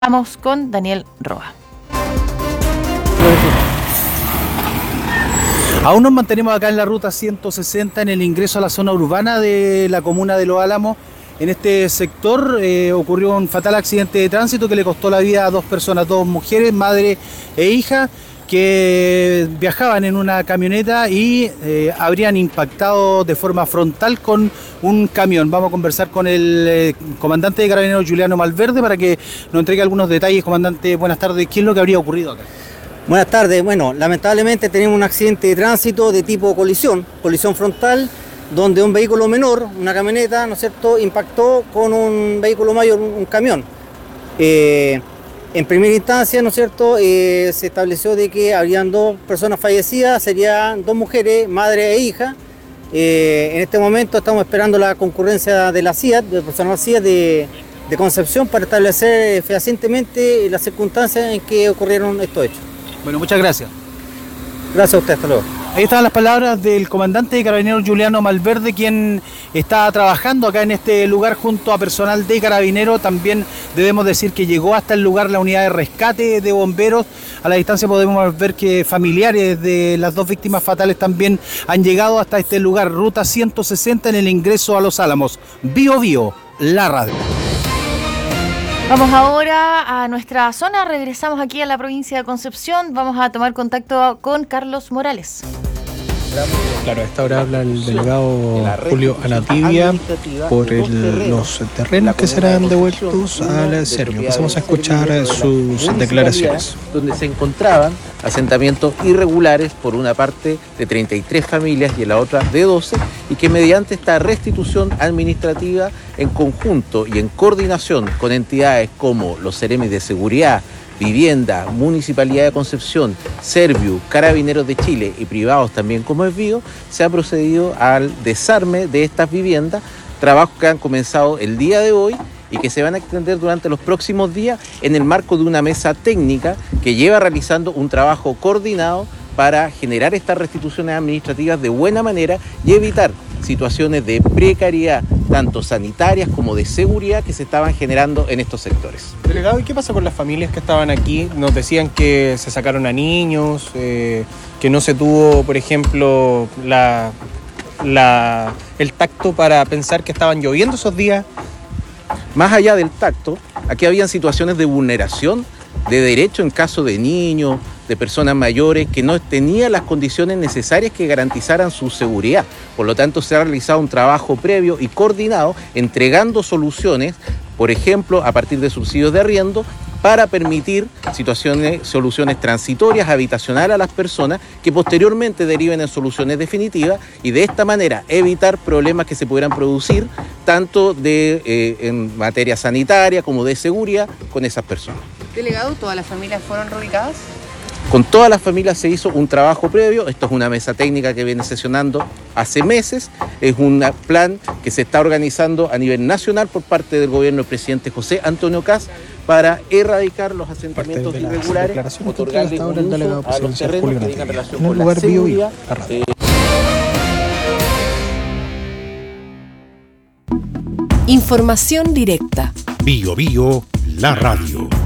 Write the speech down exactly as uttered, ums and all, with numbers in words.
Vamos con Daniel Roa. Aún nos mantenemos acá en la ruta ciento sesenta en el ingreso a la zona urbana de la comuna de Los Álamos. En este sector eh, ocurrió un fatal accidente de tránsito que le costó la vida a dos personas, dos mujeres, madre e hija, que viajaban en una camioneta y eh, habrían impactado de forma frontal con un camión. Vamos a conversar con el eh, comandante de Carabineros, Juliano Malverde, para que nos entregue algunos detalles. Comandante, buenas tardes. ¿Qué es lo que habría ocurrido acá? Buenas tardes. Bueno, lamentablemente tenemos un accidente de tránsito de tipo colisión, colisión frontal, donde un vehículo menor, una camioneta, ¿no es cierto?, impactó con un vehículo mayor, un, un camión. Eh, en primera instancia, ¿no es cierto?, eh, se estableció de que habrían dos personas fallecidas, serían dos mujeres, madre e hija. Eh, en este momento estamos esperando la concurrencia de la C I A T, del personal C I A T de, de Concepción, para establecer fehacientemente las circunstancias en que ocurrieron estos hechos. Bueno, muchas gracias. Gracias a usted, hasta luego. Ahí estaban las palabras del comandante de Carabineros, Juliano Malverde, quien está trabajando acá en este lugar junto a personal de Carabineros. También debemos decir que llegó hasta el lugar la unidad de rescate de bomberos. A la distancia podemos ver que familiares de las dos víctimas fatales también han llegado hasta este lugar, ruta ciento sesenta en el ingreso a Los Álamos. Bio Bio, la radio. Vamos ahora a nuestra zona, regresamos aquí a la provincia de Concepción, vamos a tomar contacto con Carlos Morales. Claro, a esta hora habla el delegado Julio Alatibia por el, los terrenos que serán devueltos al Servio. Pasamos a escuchar sus declaraciones. Donde se encontraban asentamientos irregulares, por una parte de treinta y tres familias y en la otra de doce, y que mediante esta restitución administrativa en conjunto y en coordinación con entidades como los Ceremis de Seguridad, Vivienda, Municipalidad de Concepción, Serviu, Carabineros de Chile y privados también como Esbio, se ha procedido al desarme de estas viviendas, trabajos que han comenzado el día de hoy y que se van a extender durante los próximos días en el marco de una mesa técnica que lleva realizando un trabajo coordinado para generar estas restituciones administrativas de buena manera y evitar situaciones de precariedad, tanto sanitarias como de seguridad, que se estaban generando en estos sectores. Delegado, ¿y qué pasa con las familias que estaban aquí? Nos decían que se sacaron a niños, eh, que no se tuvo, por ejemplo, la, la, el tacto para pensar que estaban lloviendo esos días. Más allá del tacto, aquí habían situaciones de vulneración de derecho en caso de niños, de personas mayores que no tenían las condiciones necesarias que garantizaran su seguridad. Por lo tanto, se ha realizado un trabajo previo y coordinado entregando soluciones, por ejemplo, a partir de subsidios de arriendo, para permitir situaciones, soluciones transitorias, habitacionales a las personas que posteriormente deriven en soluciones definitivas y de esta manera evitar problemas que se pudieran producir tanto de, eh, en materia sanitaria como de seguridad con esas personas. Delegado, ¿todas las familias fueron reubicadas? Con todas las familias se hizo un trabajo previo. Esto es una mesa técnica que viene sesionando hace meses. Es un plan que se está organizando a nivel nacional por parte del gobierno del presidente José Antonio Kast para erradicar los asentamientos irregulares, otorgarle un uso a los terrenos que tengan relación con la seguridad. Eh... Información directa. Bio Bio, la radio.